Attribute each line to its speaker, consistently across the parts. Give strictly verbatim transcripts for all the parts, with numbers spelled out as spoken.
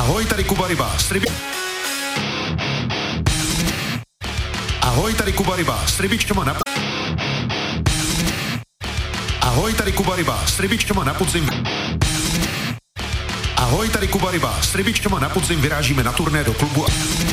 Speaker 1: Ahoj, tady Kuba Ryba, strybi... Ahoj, tady Kuba Ryba, s rybičkama na... Ahoj, tady Kuba Ryba, s rybičkama na podzim... Ahoj, tady Kuba Ryba, s rybičkama na podzim vyrážíme na turné do klubu...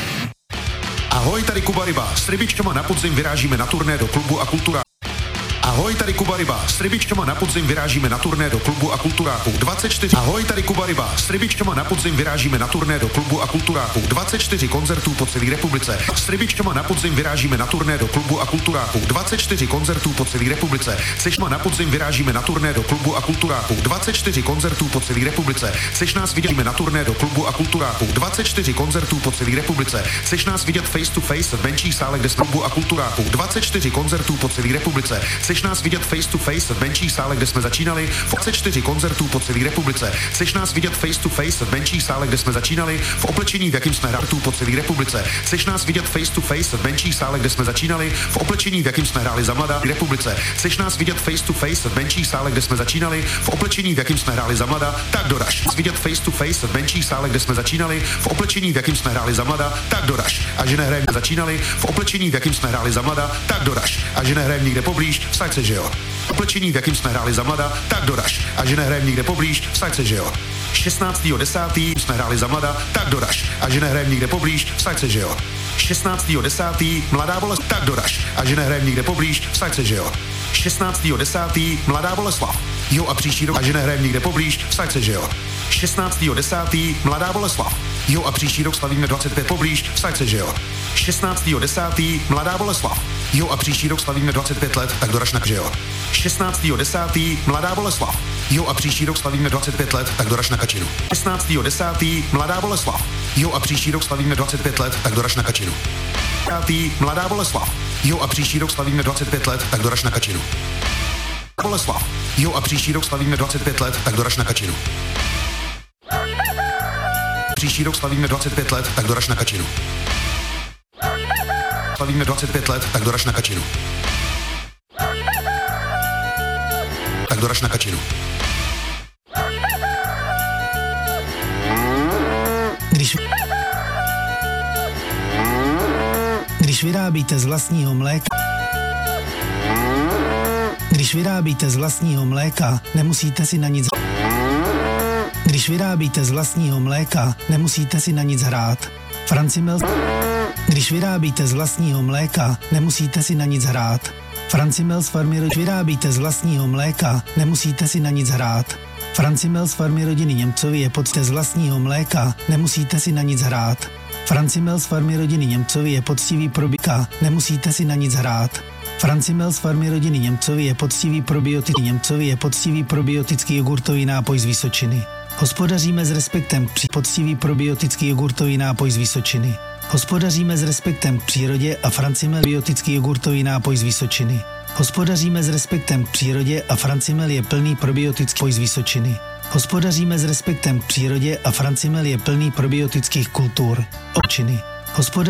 Speaker 1: Ahoj, tady Kuba Ryba, s rybičkama na podzim vyrážíme na turné do klubu a kultura... Ahoj, tady Kuba Ryba, s rybičkama na podzim vyrážíme na turné do klubu a kulturáku dvacet čtyři. Ahoj, tady Kuba Ryba, s rybičkama na podzim vyrážíme na turné do klubu a kulturáku dvacet čtyři koncertů po celé republice. S rybičkama na podzim vyrážíme na turné do klubu a kulturáku dvacet čtyři koncertů po celé republice. Seš na podzim vyrážíme na turné do klubu a kulturáku dvacet čtyři koncertů po celé republice. Seš nás vidět na turné do klubu a kulturáku dvacet čtyři koncertů po celé republice. Seš nás vidět face to face v menší sále, kde z klubu a kulturáku dvacet čtyři koncertů po celé republice. Seš nás vidět face to face v menší sále, kde jsme začínali, v dvacet čtyři koncertů po celé republice. Seš nás vidět face to face v menší sále, kde jsme začínali, v oblečení, v jakým jsme hráli po celé republice. Seš nás vidět face to face v menší sále, kde jsme začínali, v oblečení, v jakým jsme hráli za mladá republice. Seš nás vidět face to face v menší sále, kde jsme začínali, v oblečení, v jakým jsme hráli za mladá, tak doraž. Vidět face to face v menší sále, kde jsme začínali, v oblečení, v jakým jsme hráli za mladá, tak doraž. A že nehrajeme začínali, v oblečení, v jakým jsme hráli za mladá, tak doraž. A že nehrajeme nikde poblíž, vsaď se, že jo. Oblečení, v jakým jsme hráli za mladá, tak doraž. A že nehrajeme nikde poblíž, vsaď se, že jo. šestnáctého desátého jsme hráli za mladá, tak doraž. A že nehrajeme nikde poblíž, vsaď se, že jo. šestnáctého desátého Mladá Boleslav, tak doraž. A že nehrajeme nikde poblíž, vsaď se, že jo. šestnáctého desátého Mladá Boleslav. Jo, a příští rok, a že nehrajeme nikde poblíž, vsaď se, že jo. šestnáctého desátého Mladá Boleslav. Jo, a příští rok slavíme dvacet pět poblíž, vsaď se, že jo. šestnáctého desátého Mladá Boleslav. Jo, a příští rok slavíme dvacet pět let, tak doraž na, že jo. šestnáctého desátého Mladá Boleslav. Jo, a příští rok slavíme dvacet pět let, tak doraž na Kačinu. šestnáctého desátého Mladá Boleslav. Jo, a příští rok slavíme dvacet pět let, tak doraž na Kačinu. Mladá Boleslav. Jo, a příští rok slavíme dvacet pět let, tak doraž na Kačinu. Boleslav. Jo, a příští rok slavíme dvacet pět let, tak doraž na Kačinu. Příští rok slavíme dvacet pět let, tak doraž na Kačinu. Slavíme dvacet pět let, tak doraž na Kačinu. Tak doraž na Kačinu.
Speaker 2: Když, když vyrábíte z vlastního mléka, když vyrábíte z vlastního mléka, nemusíte si na nic Když vyrábíte z vlastního mléka, nemusíte si na nic hrát. Francimel. Když vyrábíte z vlastního mléka, nemusíte si na nic hrát. Francimel z farmy rodiny. Vyrábíte z vlastního mléka, nemusíte si na nic hrát. Francimel z farmy rodiny Němcovi je pocté z vlastního mléka, nemusíte si na nic hrát. Francimel z farmy rodiny Němcovi je poctivý probika, nemusíte si na nic hrát. Francimel z farmy rodiny Němcovi je poctivý probiotik. Němcovi je poctivý probiotický jogurtový nápoj z Vysočiny. Hospodaříme s respektem k poctivý probiotický jogurtový nápoj z Vysočiny. Hospodaříme s respektem k přírodě a Francimel probiotický jogurtový nápoj z Vysočiny. Hospodaříme s respektem k přírodě a Francimel je plný probiotický nápoj z Vysočiny. Hospodaříme s respektem k přírodě a Francimel je plný probiotických kultur. Občiny. Hospodaříme